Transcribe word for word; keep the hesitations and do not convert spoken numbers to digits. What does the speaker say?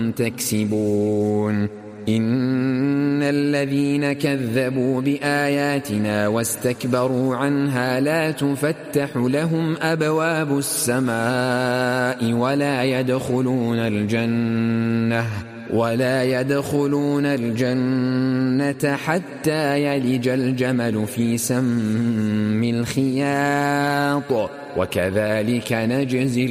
تكسبون إن الذين كذبوا بآياتنا واستكبروا عنها لا تفتح لهم أبواب السماء ولا يدخلون الجنة ولا يدخلون الجنة حتى يلج الجمل في سم الخياط وكذلك نجزي